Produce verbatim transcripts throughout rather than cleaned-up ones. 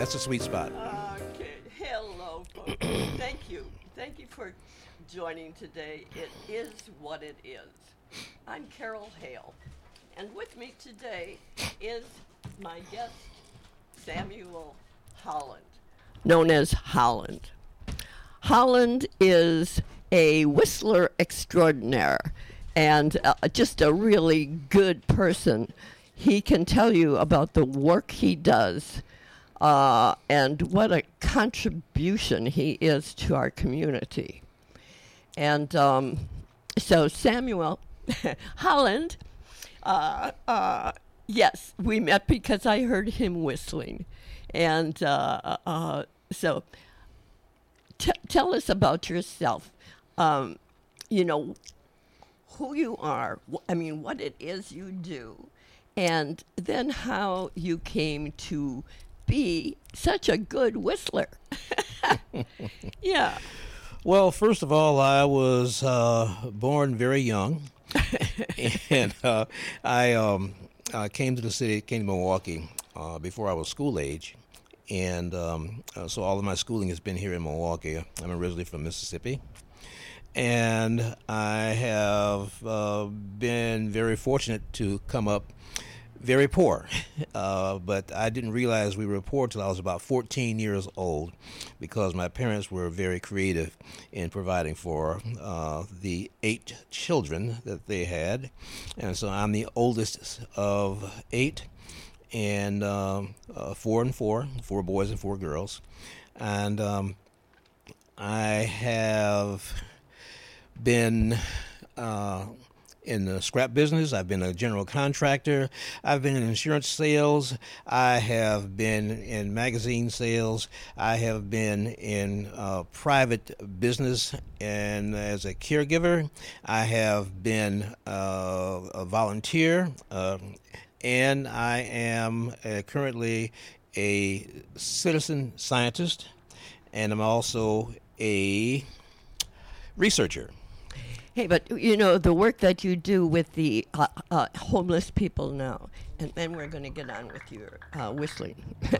that's a sweet spot. Okay. Hello, folks. Thank you. Thank you for joining today. It is what it is. I'm Carol Hale, and with me today is my guest, Samuel Holland, known as Holland. Holland is a whistler extraordinaire and uh, just a really good person. He can tell you about the work he does uh, and what a contribution he is to our community. And um, so Samuel Holland, uh, uh, yes, we met because I heard him whistling. And uh, uh, so t- tell us about yourself. Um, you know, who you are, wh- I mean, what it is you do, and then how you came to be such a good whistler. Yeah. Well, first of all, I was uh, born very young, and uh, I um, uh, came to the city, came to Milwaukee uh, before I was school age, and um, uh, so all of my schooling has been here in Milwaukee. I'm originally from Mississippi, and I have uh, been very fortunate to come up very poor, uh, but I didn't realize we were poor till I was about fourteen years old, because my parents were very creative in providing for uh, the eight children that they had, and so I'm the oldest of eight, and um, uh, four and four, four boys and four girls, and um, I have been uh, in the scrap business. I've been a general contractor. I've been in insurance sales. I have been in magazine sales. I have been in uh, private business and as a caregiver. I have been uh, a volunteer, uh, and I am uh, currently a citizen scientist, and I'm also a researcher. Hey, but you know, the work that you do with the uh, uh, homeless people now, and then we're going to get on with your uh, whistling.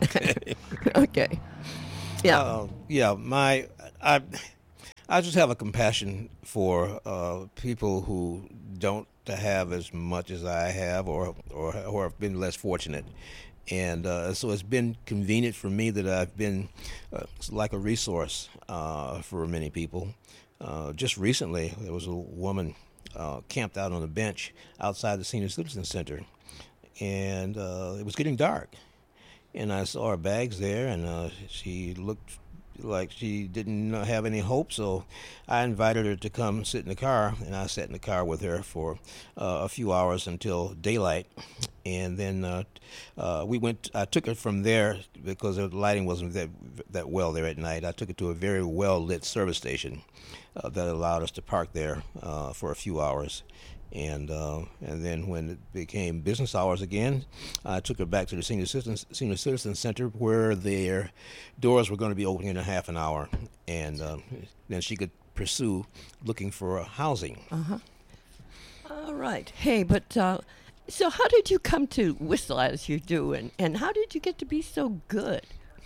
Okay. Yeah. Uh, yeah, my I I just have a compassion for uh, people who don't have as much as I have, or or or have been less fortunate. And uh, so it's been convenient for me that I've been uh, like a resource uh, for many people. Uh, just recently, there was a woman uh, camped out on a bench outside the Senior Citizen Center, and uh, it was getting dark. And I saw her bags there, and uh, she looked like she didn't have any hope, so I invited her to come sit in the car, and I sat in the car with her for uh, a few hours until daylight. And then uh, uh, we went. I took her from there because the lighting wasn't that that well there at night. I took her to a very well lit service station uh, that allowed us to park there uh, for a few hours. And uh, and then when it became business hours again, I took her back to the Senior Citizen, Senior Citizen Center, where their doors were going to be opening in a half an hour. And uh, then she could pursue looking for housing. Uh-huh. All right. Hey, but uh, so how did you come to whistle as you do, and, and how did you get to be so good?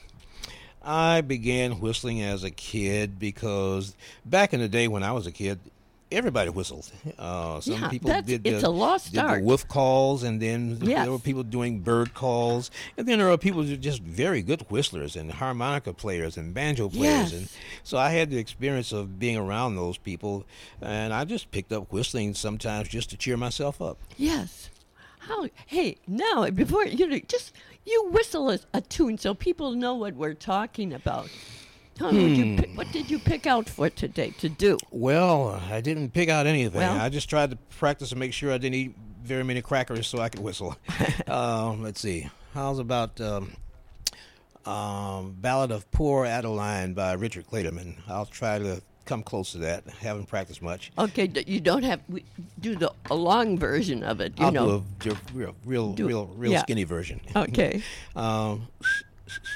I began whistling as a kid because back in the day when I was a kid, everybody whistled. Uh, some Yeah, people that's- did it's the, a lost did the art. wolf calls, and then Yes. there were people doing bird calls, and then there are people who are just very good whistlers and harmonica players and banjo players. Yes. And so I had the experience of being around those people, and I just picked up whistling sometimes just to cheer myself up. Yes. How? Hey, now before you know, just you whistle a, a tune so people know what we're talking about. How would you pick, what did you pick out for today to do? Well, I didn't pick out anything. Well- I just tried to practice and make sure I didn't eat very many crackers so I could whistle. um, let's see. How's about um, um, Ballad of Poor Adeline by Richard Clayderman? I'll try to come close to that. Haven't practiced much. Okay, d- you don't have we do the a long version of it. You I'll know. do a d- real, real, Do- real, real yeah. skinny version. Okay. um,